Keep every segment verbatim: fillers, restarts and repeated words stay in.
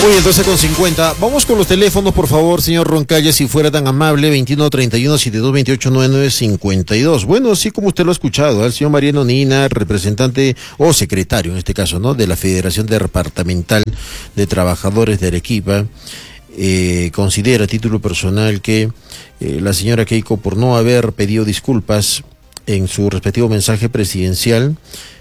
Oye, doce con cincuenta. Vamos con los teléfonos, por favor, señor Roncalles, si fuera tan amable. Veintiuno treinta y uno, setenta y dos, veintiocho, noventa y nueve, cincuenta y dos. Bueno, así como usted lo ha escuchado, el señor Mariano Nina, representante o secretario en este caso, ¿no?, de la Federación Departamental de Trabajadores de Arequipa, eh, considera a título personal que eh, la señora Keiko, por no haber pedido disculpas en su respectivo mensaje presidencial,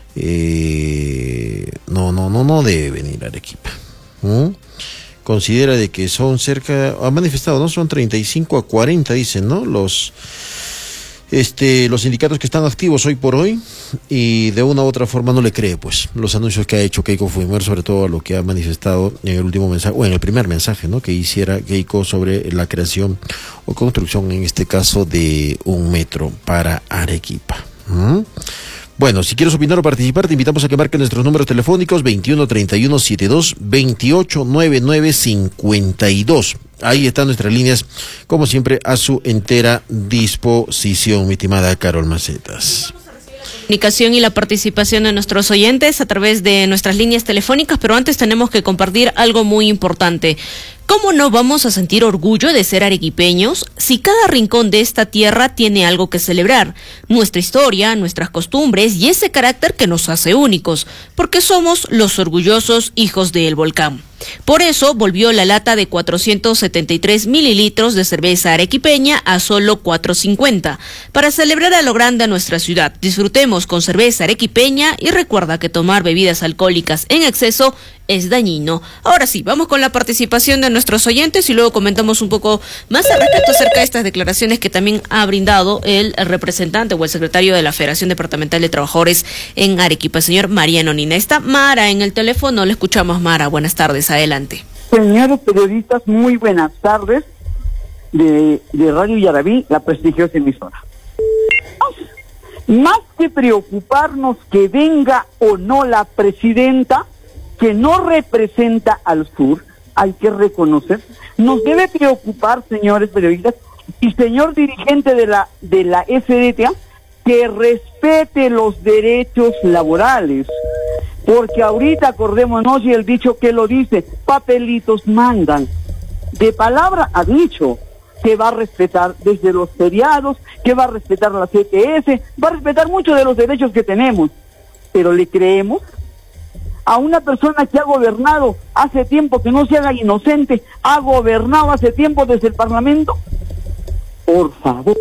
eh, no, no, no, no debe venir a Arequipa. ¿Mm? Considera de que son cerca, ha manifestado, ¿no? Son treinta y cinco a cuarenta, dicen, ¿no? Los, este, los sindicatos que están activos hoy por hoy, y de una u otra forma no le cree, pues, los anuncios que ha hecho Keiko Fujimori, sobre todo a lo que ha manifestado en el último mensaje, o en el primer mensaje, ¿no?, que hiciera Keiko sobre la creación o construcción, en este caso, de un metro para Arequipa. ¿Mm? Bueno, si quieres opinar o participar, te invitamos a que marques nuestros números telefónicos veintiuno treinta y uno, setenta y dos, veintiocho, noventa y nueve, cincuenta y dos. Ahí están nuestras líneas, como siempre, a su entera disposición, mi estimada Carol Macetas. Comunicación y la participación de nuestros oyentes a través de nuestras líneas telefónicas, pero antes tenemos que compartir algo muy importante. ¿Cómo no vamos a sentir orgullo de ser arequipeños si cada rincón de esta tierra tiene algo que celebrar? Nuestra historia, nuestras costumbres y ese carácter que nos hace únicos, porque somos los orgullosos hijos del volcán. Por eso volvió la lata de cuatrocientos setenta y tres mililitros de cerveza arequipeña a solo cuatro cincuenta, para celebrar a lo grande a nuestra ciudad. Disfrutemos con cerveza arequipeña y recuerda que tomar bebidas alcohólicas en exceso es dañino. Ahora sí, vamos con la participación de nuestros oyentes y luego comentamos un poco más al respecto acerca de estas declaraciones que también ha brindado el representante o el secretario de la Federación Departamental de Trabajadores en Arequipa, el señor Mariano Nina. Está Mara en el teléfono, le escuchamos. Mara, buenas tardes, adelante. Señores periodistas, muy buenas tardes de, de Radio Yarabí, la prestigiosa emisora. Más que preocuparnos que venga o no la presidenta, que no representa al sur, hay que reconocer, nos debe preocupar, señores periodistas y señor dirigente de la de la F D T A, que respete los derechos laborales, porque ahorita acordémonos, y el dicho que lo dice, papelitos mandan. De palabra ha dicho que va a respetar desde los feriados, que va a respetar la C T S, va a respetar muchos de los derechos que tenemos, pero ¿le creemos a una persona que ha gobernado hace tiempo? Que no se haga inocente, ha gobernado hace tiempo desde el Parlamento? Por favor.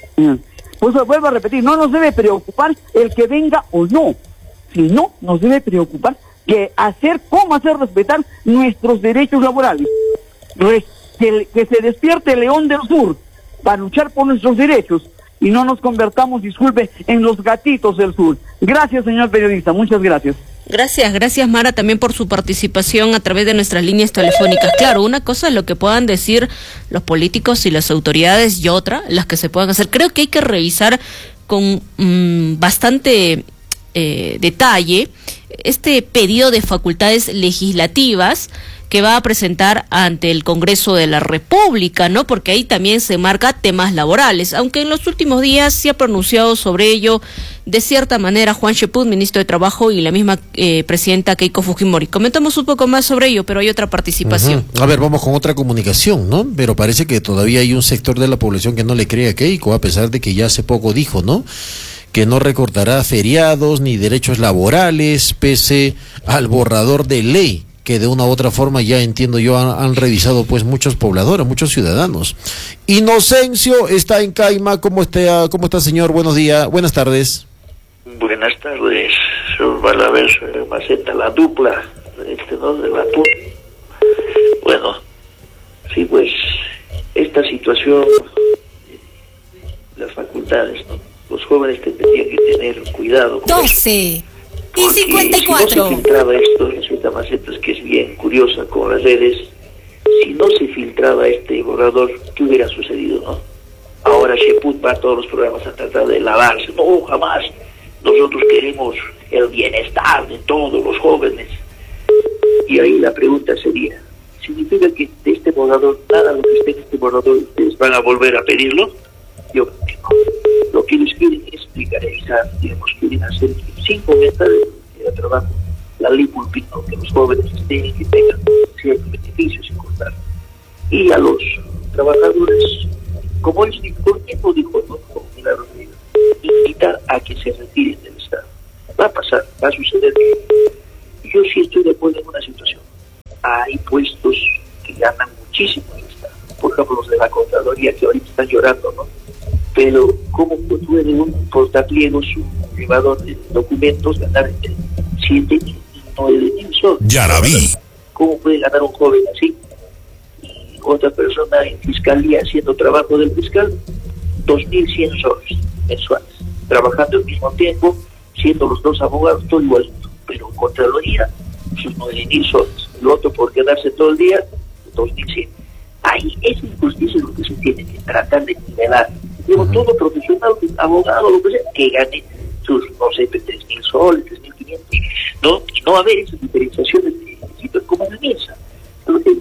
Pues vuelvo a repetir, no nos debe preocupar el que venga o no, sino nos debe preocupar que hacer, cómo hacer respetar nuestros derechos laborales. Re, que, que se despierte el León del Sur para luchar por nuestros derechos y no nos convertamos, disculpe, en los gatitos del sur. Gracias, señor periodista, muchas gracias. Gracias, gracias Mara también por su participación a través de nuestras líneas telefónicas. Claro, una cosa es lo que puedan decir los políticos y las autoridades y otra, las que se puedan hacer. Creo que hay que revisar con mmm, bastante eh, detalle este pedido de facultades legislativas que va a presentar ante el Congreso de la República, ¿no? Porque ahí también se marca temas laborales, aunque en los últimos días se ha pronunciado sobre ello de cierta manera Juan Cheput, ministro de Trabajo, y la misma eh, presidenta Keiko Fujimori. Comentamos un poco más sobre ello, pero hay otra participación. Uh-huh. A ver, vamos con otra comunicación, ¿no? Pero parece que todavía hay un sector de la población que no le cree a Keiko, a pesar de que ya hace poco dijo, ¿no?, que no recortará feriados ni derechos laborales, pese al borrador de ley que de una u otra forma, ya entiendo yo, han, han revisado pues muchos pobladores, muchos ciudadanos. Inocencio está en Caima. ¿Cómo está, cómo está, señor? Buenos días, buenas tardes. Buenas tardes, señor Balaver, señor Maceta, la dupla, este, ¿no?, de la dupla. Bueno, sí, pues, esta situación, las facultades, ¿no?, los jóvenes que tendrían que tener cuidado con doce y cincuenta y cuatro. Si no se filtraba esto, resulta Macetas, que es bien curiosa con las redes, si no se filtraba este borrador, ¿qué hubiera sucedido, no? Ahora Cheput va a todos los programas a tratar de lavarse. No, jamás. Nosotros queremos el bienestar de todos los jóvenes. Y ahí la pregunta sería, ¿significa que de este borrador, nada lo que esté en este borrador, ustedes van a volver a pedirlo? Yo creo que no. Lo que ellos quieren es precarizar, digamos, quieren hacer sin comentar el trabajo, la ley pública, que los jóvenes estén y que tengan ciertos beneficios. a los trabajadores, como él por tiempo dijo, ¿no? Como Milagros Rivera, invitar a que se retiren del Estado. Va a pasar, va a suceder que yo sí estoy de acuerdo en una situación. Hay puestos que ganan muchísimo en el Estado. Por ejemplo, los de la Contraloría que ahorita están llorando, ¿no? Pero ¿cómo puede un portapliegos, un llevador de documentos, ganar entre siete y nueve mil soles? Ya la vi. ¿Cómo puede ganar un joven así? Y otra persona en fiscalía haciendo trabajo del fiscal, dos mil cien soles mensuales, trabajando al mismo tiempo, siendo los dos abogados, todo igualito, pero en Contraloría, sus nueve mil soles. El otro por quedarse todo el día, dos mil cien. Ahí esa injusticia es lo que se tiene que tratar de nivelar. Digo, uh-huh. todo profesional, abogado, lo que sea, que gane sus, no sé, tres mil soles, tres mil quinientos, ¿no? Y no haber esas diferenciaciones de requisitos como en Minsa. El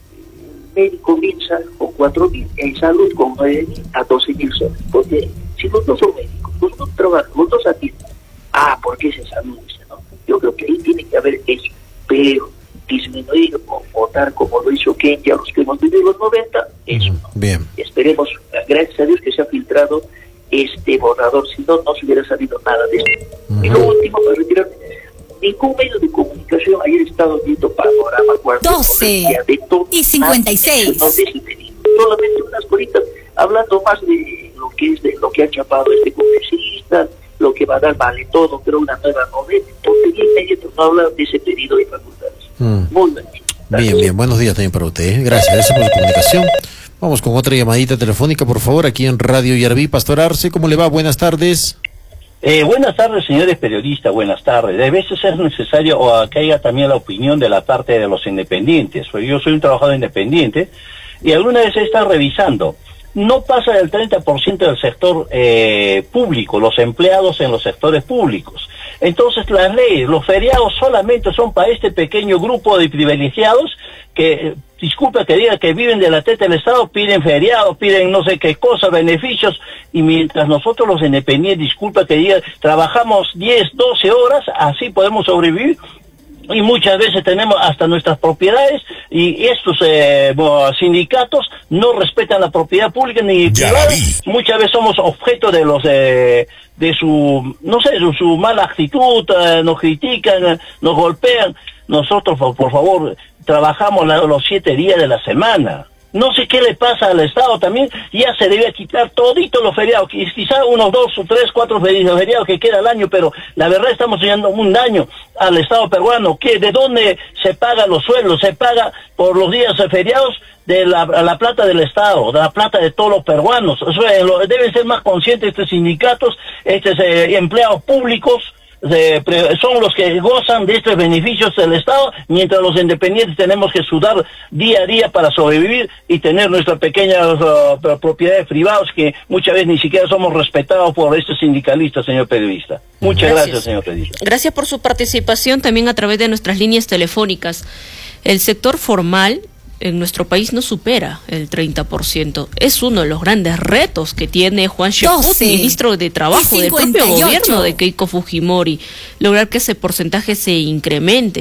médico Minsa con cuatro mil, en salud con nueve mil a doce mil soles. Porque si los dos son médicos, los dos trabajan, los dos atienden. Ah, ¿por qué es en salud? Dice, ¿no? Yo creo que ahí tiene que haber eso, pero disminuir o votar como lo hizo Kenya, los que hemos vivido los noventa, eso no. Bien. Esperemos, gracias a Dios, que se ha filtrado este borrador, si no, no se hubiera sabido nada de esto. Uh-huh. Y lo último, para retirarme, ningún medio de comunicación, ayer he estado viendo Panorama, doce de todo, y cincuenta y seis. No solamente unas coritas hablando más de lo que es de lo que ha chapado este congresista, lo que va a dar vale todo, pero una nueva novela, porque el medio no habla de ese pedido de facultades. Mm. Muy bien. Bien, bien, buenos días también para usted, ¿eh? Gracias, gracias por su comunicación. Vamos con otra llamadita telefónica, por favor, aquí en Radio Yarví. Pastor Arce, ¿cómo le va? Buenas tardes. Eh, buenas tardes, señores periodistas, buenas tardes. De veces es necesario o que haya también la opinión de la parte de los independientes, porque yo soy un trabajador independiente y alguna vez he estado revisando. No pasa del treinta por ciento del sector eh, público, los empleados en los sectores públicos. Entonces las leyes, los feriados solamente son para este pequeño grupo de privilegiados que, disculpa que diga que viven de la teta del Estado, piden feriados, piden no sé qué cosa, beneficios, y mientras nosotros los independientes, disculpa que diga, trabajamos diez, doce horas, así podemos sobrevivir. Y muchas veces tenemos hasta nuestras propiedades y estos eh, sindicatos no respetan la propiedad pública ni privada. Muchas veces somos objeto de los eh, de su, no sé, de su mala actitud, eh, nos critican, eh, nos golpean. Nosotros, por, por favor, trabajamos la, los siete días de la semana. No sé qué le pasa al Estado también, ya se debe quitar todito los feriados, quizá unos dos o tres, cuatro feriados que queda al año, pero la verdad estamos haciendo un daño al Estado peruano, que de dónde se pagan los sueldos, se paga por los días feriados de la, la plata del Estado, de la plata de todos los peruanos. Eso es, lo, deben ser más conscientes estos sindicatos, estos eh, empleados públicos, De, son los que gozan de estos beneficios del Estado, mientras los independientes tenemos que sudar día a día para sobrevivir y tener nuestras pequeñas uh, propiedades privadas que muchas veces ni siquiera somos respetados por estos sindicalistas, señor periodista. Muchas gracias, gracias señor periodista. Gracias por su participación también a través de nuestras líneas telefónicas. El sector formal en nuestro país no supera el treinta por ciento. Es uno de los grandes retos que tiene Juan Cheput, ministro de Trabajo del propio gobierno de Keiko Fujimori, lograr que ese porcentaje se incremente,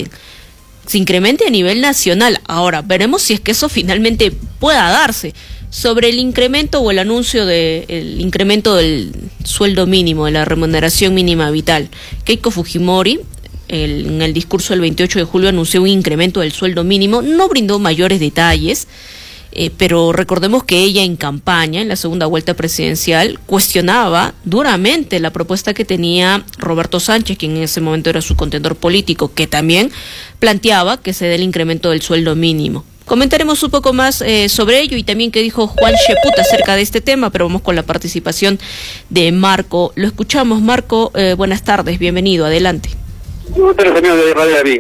se incremente a nivel nacional. Ahora, veremos si es que eso finalmente pueda darse. Sobre el incremento o el anuncio del incremento del sueldo mínimo, de la remuneración mínima vital, Keiko Fujimori El, en el discurso del veintiocho de julio anunció un incremento del sueldo mínimo, no brindó mayores detalles, eh, pero recordemos que ella en campaña, en la segunda vuelta presidencial, cuestionaba duramente la propuesta que tenía Roberto Sánchez, quien en ese momento era su contendor político, que también planteaba que se dé el incremento del sueldo mínimo. Comentaremos un poco más eh, sobre ello y también qué dijo Juan Cheput acerca de este tema, pero vamos con la participación de Marco. Lo escuchamos, Marco, eh, buenas tardes, bienvenido, adelante. Buenas tardes, amigos de Radio Yarví.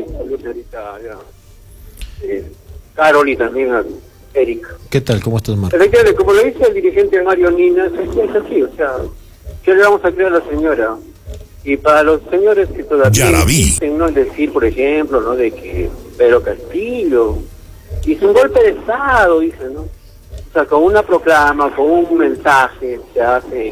Eh, Carol y también a Eric. ¿Qué tal? ¿Cómo estás, Marco? Efectivamente, como lo dice el dirigente Mario Ninas, es así, o sea, ¿qué le vamos a creer a la señora? Y para los señores que todavía insisten, ¿no? Es decir, por ejemplo, ¿no? De que Pedro Castillo hizo un golpe de Estado, dice, ¿no? O sea, con una proclama, con un mensaje, se hace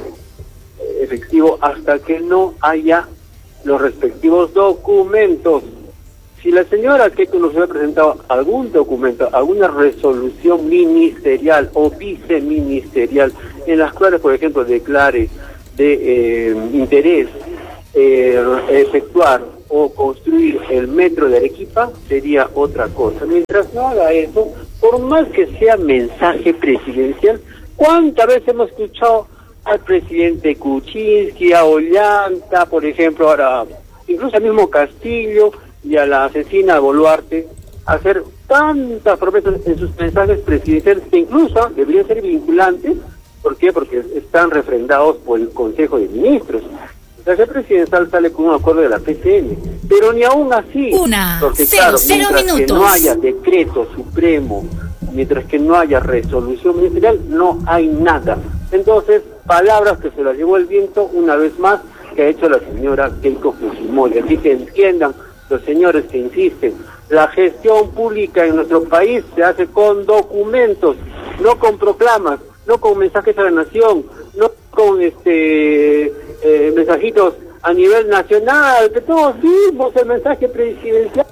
efectivo hasta que no haya los respectivos documentos. si la señora Keiko nos hubiera presentado algún documento, alguna resolución ministerial o viceministerial, en las cuales, por ejemplo, declare de eh, interés eh, efectuar o construir el metro de Arequipa, sería otra cosa. Mientras no haga eso, por más que sea mensaje presidencial, ¿cuántas veces hemos escuchado al presidente Kuczynski, a Ollanta, por ejemplo, ahora incluso al mismo Castillo y a la asesina Boluarte, hacer tantas promesas en sus mensajes presidenciales que incluso deberían ser vinculantes? ¿Por qué? Porque están refrendados por el Consejo de Ministros. El mensaje presidencial sale con un acuerdo de la P C N, pero ni aún así, Una, porque cero, claro, cero mientras minutos. que no haya decreto supremo, mientras que no haya resolución ministerial, no hay nada. Entonces, palabras que se las llevó el viento una vez más, que ha hecho la señora Keiko Fujimori. Así que entiendan los señores que insisten, la gestión pública en nuestro país se hace con documentos, no con proclamas, no con mensajes a la nación, no con este eh, mensajitos a nivel nacional, que todos vimos el mensaje presidencial.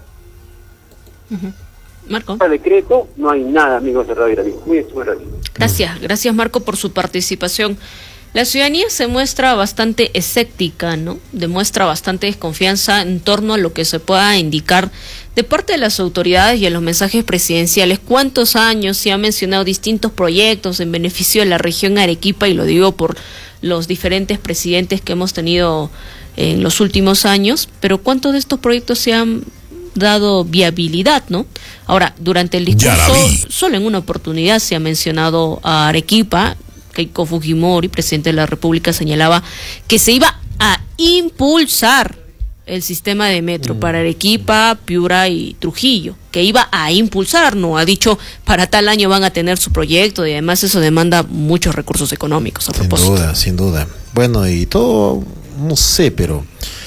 Uh-huh. Marco. El decreto, no hay nada, amigos de Radio Iraví. Muy bien. Gracias, gracias Marco por su participación. La ciudadanía se muestra bastante escéptica, ¿no? Demuestra bastante desconfianza en torno a lo que se pueda indicar de parte de las autoridades y en los mensajes presidenciales. ¿Cuántos años se han mencionado distintos proyectos en beneficio de la región Arequipa? Y lo digo por los diferentes presidentes que hemos tenido en los últimos años, pero ¿cuántos de estos proyectos se han dado viabilidad, no? Ahora, durante el discurso, solo en una oportunidad se ha mencionado a Arequipa. Keiko Fujimori, presidente de la República, señalaba que se iba a impulsar el sistema de metro mm. para Arequipa, Piura y Trujillo, que iba a impulsar, no ha dicho para tal año van a tener su proyecto, y además eso demanda muchos recursos económicos a sin propósito. Sin duda, sin duda. Bueno, y todo, no sé, pero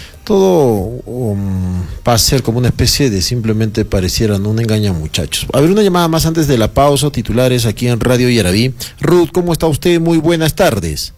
todo um, va a ser como una especie de simplemente parecieran un engaño, muchachos. A ver, una llamada más antes de la pausa, titulares aquí en Radio Yaraví. Ruth, ¿cómo está usted? Muy buenas tardes.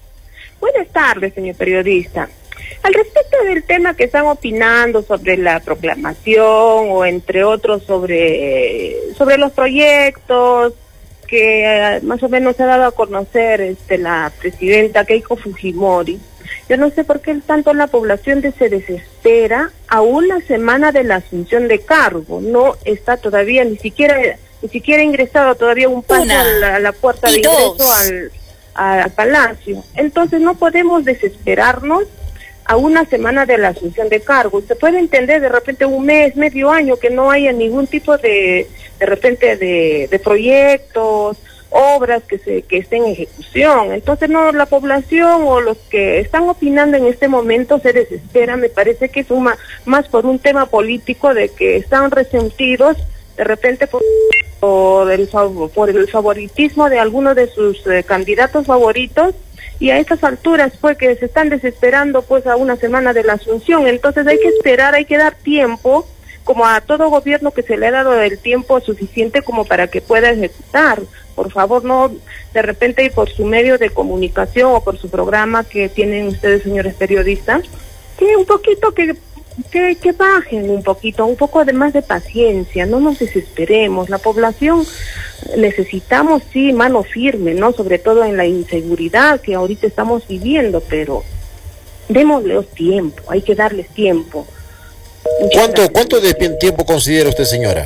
Buenas tardes, señor periodista. Al respecto del tema que están opinando sobre la proclamación o entre otros sobre, sobre los proyectos que eh, más o menos se ha dado a conocer este, la presidenta Keiko Fujimori, yo no sé por qué tanto la población de se desespera a una semana de la asunción de cargo. No está todavía ni siquiera ni siquiera ingresado todavía un paso una, a, la, a la puerta de ingreso al, al palacio. Entonces no podemos desesperarnos a una semana de la asunción de cargo. Se puede entender de repente un mes, medio año, que no haya ningún tipo de, de repente de, de proyectos, obras que se que estén en ejecución. Entonces no, la población o los que están opinando en este momento se desesperan. Me parece que es una, más por un tema político, de que están resentidos de repente por, por, el, por el favoritismo de algunos de sus eh, candidatos favoritos, y a estas alturas pues que se están desesperando pues a una semana de la asunción. Entonces hay que esperar, hay que dar tiempo, como a todo gobierno que se le ha dado el tiempo suficiente como para que pueda ejecutar. Por favor, no de repente y por su medio de comunicación o por su programa que tienen ustedes, señores periodistas, que un poquito que, que, que bajen un poquito, un poco de más de paciencia, no nos desesperemos. La población necesitamos, sí, mano firme, ¿no? Sobre todo en la inseguridad que ahorita estamos viviendo, pero démosles tiempo, hay que darles tiempo. ¿Cuánto, ¿Cuánto de tiempo considera usted, señora?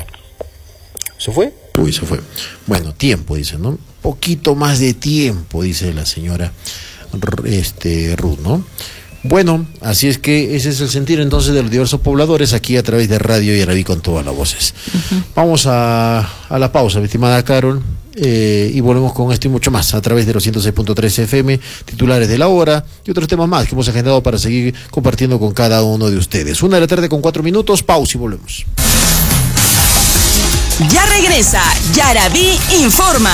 ¿Se fue? Uy, se fue. Bueno, tiempo, dice, ¿no? Poquito más de tiempo, dice la señora este, Ruth, ¿no? Bueno, así es que ese es el sentir entonces de los diversos pobladores aquí a través de Radio Yaraví con todas las voces. Uh-huh. Vamos a, a la pausa, mi estimada Carol, eh, y volvemos con esto y mucho más a través de los ciento seis punto tres F M, titulares de la hora y otros temas más que hemos agendado para seguir compartiendo con cada uno de ustedes. Una de la tarde con cuatro minutos, pausa y volvemos. Ya regresa Yaraví Informa.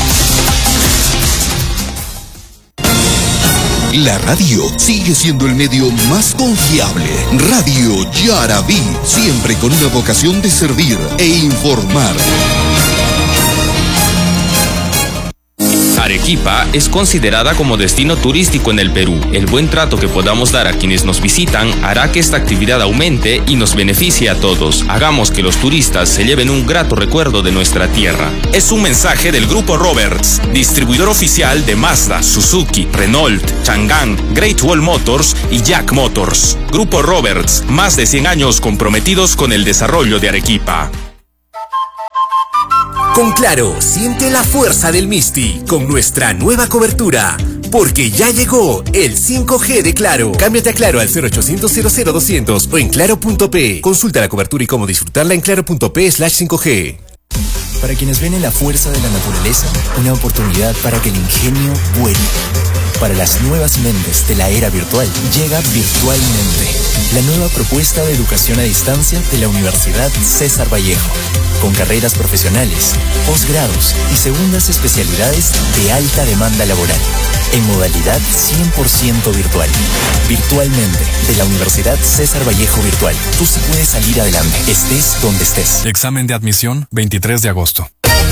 La radio sigue siendo el medio más confiable. Radio Yaraví, siempre con una vocación de servir e informar. Arequipa es considerada como destino turístico en el Perú. El buen trato que podamos dar a quienes nos visitan hará que esta actividad aumente y nos beneficie a todos. Hagamos que los turistas se lleven un grato recuerdo de nuestra tierra. Es un mensaje del Grupo Roberts, distribuidor oficial de Mazda, Suzuki, Renault, Chang'an, Great Wall Motors y Jack Motors. Grupo Roberts, más de cien años comprometidos con el desarrollo de Arequipa. Con Claro, siente la fuerza del Misti con nuestra nueva cobertura. Porque ya llegó el cinco G de Claro. Cámbiate a Claro al cero ochocientos cero cero doscientos o en claro punto pe. Consulta la cobertura y cómo disfrutarla en claro punto pe slash cinco G. Para quienes ven en la fuerza de la naturaleza, una oportunidad para que el ingenio vuele. Para las nuevas mentes de la era virtual, llega Virtualmente, la nueva propuesta de educación a distancia de la Universidad César Vallejo, con carreras profesionales, posgrados y segundas especialidades de alta demanda laboral, en modalidad cien por ciento virtual. Virtualmente, de la Universidad César Vallejo Virtual. Tú sí puedes salir adelante, estés donde estés. Examen de admisión, veintitrés de agosto.